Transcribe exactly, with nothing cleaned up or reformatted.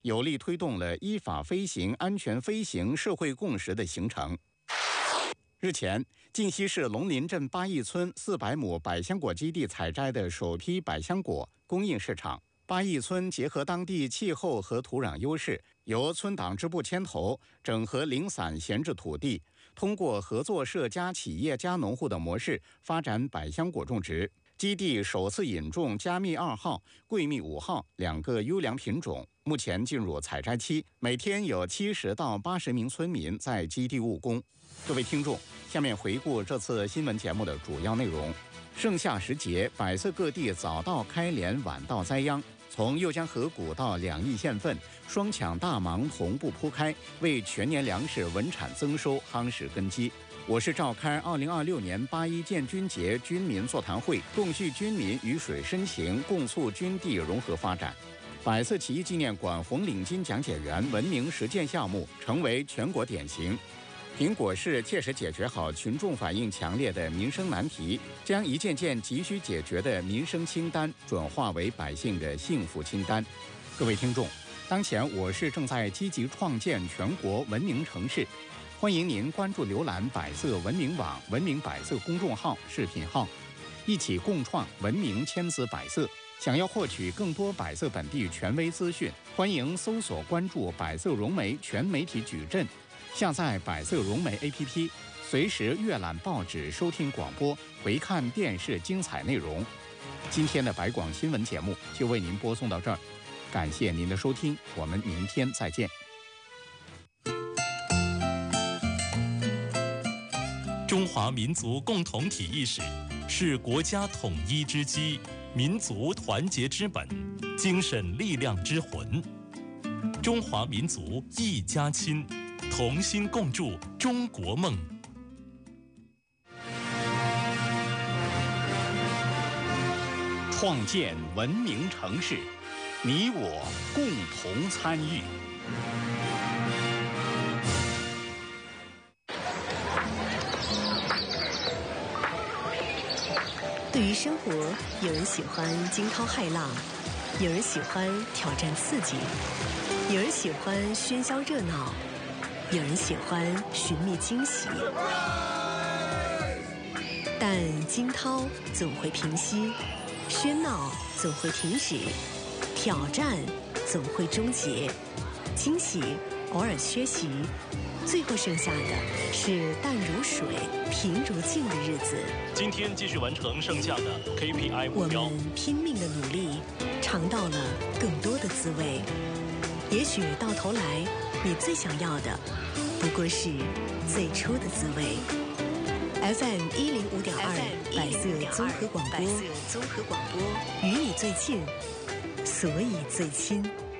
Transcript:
有力推动了依法飞行、安全飞行社会共识的形成。日前，晋西市龙林镇八义村四百亩百香果基地采摘的首批百香果供应市场。八义村结合当地气候和土壤优势，由村党支部牵头，整合零散闲置土地，通过合作社加企业加农户的模式发展百香果种植。基地首次引种加密二号、桂蜜五号两个优良品种，目前进入采摘期，每天有七十到八十名村民在基地务工。各位听众，下面回顾这次新闻节目的主要内容。盛夏时节，百色各地早稻开镰，晚稻栽秧，从右江河谷到两亿县份，双抢大忙同步铺开，为全年粮食稳产增收夯实根基。我市召开二零二六年八一建军节军民座谈会，共叙军民鱼水深情，共促军地融合发展。百色起义纪念馆红领巾讲解员文明实践项目成为全国典型。苹果市切实解决好群众反映强烈的民生难题，将一件件急需解决的民生清单转化为百姓的幸福清单。各位听众，当前我市正在积极创建全国文明城市，欢迎您关注浏览百色文明网、文明百色公众号、视频号，一起共创文明千姿百色。想要获取更多百色本地权威资讯，欢迎搜索关注百色融媒全媒体矩阵，下载百色融媒 A P P， 随时阅览报纸、收听广播、回看电视精彩内容。今天的百广新闻节目就为您播送到这儿，感谢您的收听，我们明天再见。 中华民族共同体意识是国家统一之基，民族团结之本，精神力量之魂。中华民族一家亲，同心共筑中国梦。 创建文明城市，你我共同参与。 对于生活，有人喜欢惊涛骇浪，有人喜欢挑战刺激，有人喜欢喧嚣热闹，有人喜欢寻觅惊喜。但惊涛总会平息，喧闹总会停止，挑战总会终结，惊喜偶尔缺席，最后剩下的是淡如水、平如镜的日子。 今天继续完成剩下的 K P I 目标。 我们拼命的努力，尝到了更多的滋味。也许到头来，你最想要的，不过是最初的滋味。F M 一零五点二，百色综合广播，百色综合广播，与你最近，所以最亲。